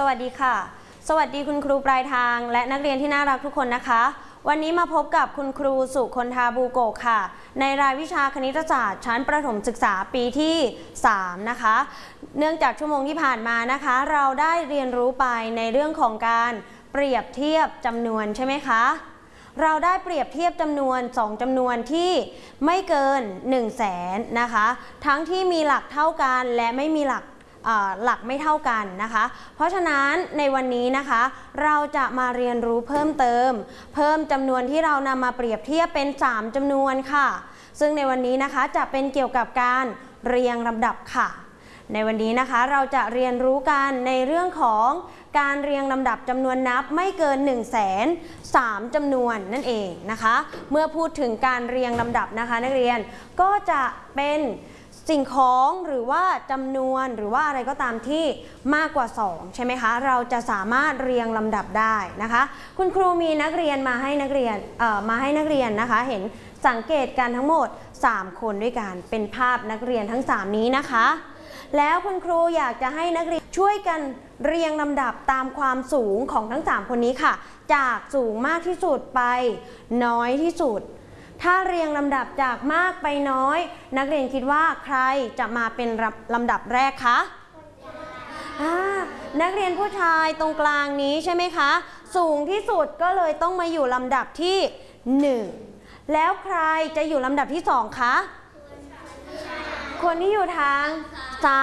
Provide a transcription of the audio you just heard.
วัสดีค่ะสวัสดีคุณครูปลายทางและนักเรียนที่น่ารักทุกคนนะคะวันนี้มาพบกับคุณครูสุคนธาบูโกะค่ะในรายวิชาคณิตศาสตร์ชั้นประถมศึกษาปีที่3นะคะเนื่องจากชั่วโมงที่ผ่านมานะคะเราได้เรียนรู้ไปในเรื่องของการเปรียบเทียบจำนวนใช่ไหมคะเราได้เปรียบเทียบจำนวน2จำนวนที่ไม่เกิน100,000นะคะทั้งที่มีหลักเท่ากันและไม่มีหลักไม่เท่ากันนะคะเพราะฉะนั้นในวันนี้นะคะเราจะมาเรียนรู้เพิ่มเติมเพิ่มจำนวนที่เรานำมาเปรียบเทียบเป็น3จำนวนค่ะซึ่งในวันนี้นะคะจะเป็นเกี่ยวกับการเรียงลำดับค่ะในวันนี้นะคะเราจะเรียนรู้กันในเรื่องของการเรียงลำดับจำนวนนับไม่เกิน100,003จำนวนนั่นเองนะคะเมื่อพูดถึงการเรียงลำดับนะคะนักเรียนก็จะเป็นสิ่งของหรือว่าจำนวนหรือว่าอะไรก็ตามที่มากกว่า2ใช่ไหมคะเราจะสามารถเรียงลำดับได้นะคะคุณครูมีนักเรียนมาให้นักเรียนนะคะเห็นสังเกตกันทั้งหมด3คนด้วยกันเป็นภาพนักเรียนทั้ง3นี้นะคะแล้วคุณครูอยากจะให้นักเรียนช่วยกันเรียงลำดับตามความสูงของทั้ง3คนนี้ค่ะจากสูงมากที่สุดไปน้อยที่สุดถ้าเรียงลำดับจากมากไปน้อยนักเรียนคิดว่าใครจะมาเป็นลำดับแรกคะนักเรียนผู้ชายตรงกลางนี้ใช่ไหมคะสูงที่สุดก็เลยต้องมาอยู่ลำดับที่1แล้วใครจะอยู่ลำดับที่2คะคนที่อยู่ทางซ้าย